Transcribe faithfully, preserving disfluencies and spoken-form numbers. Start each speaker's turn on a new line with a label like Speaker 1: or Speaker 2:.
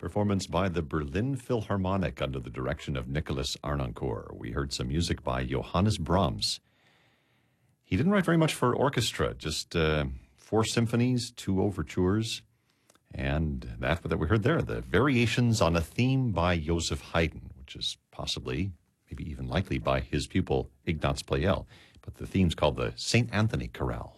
Speaker 1: performance by the Berlin Philharmonic under the direction of Nicholas Arnoncourt. We heard some music by Johannes Brahms. He didn't write very much for orchestra, just uh, four symphonies, two overtures, and that that we heard there, the variations on a theme by Joseph Haydn, which is possibly, maybe even likely, by his pupil Ignaz Pleyel. But the theme's called the Saint Anthony Chorale.